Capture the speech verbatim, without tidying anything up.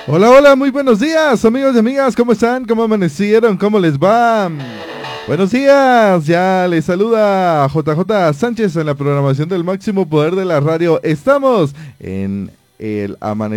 Hola, hola, muy buenos días, amigos y amigas, ¿cómo están? ¿Cómo amanecieron? ¿Cómo les va? Buenos días, ya les saluda J J Sánchez en la programación del máximo poder de la radio. Estamos en el amanecer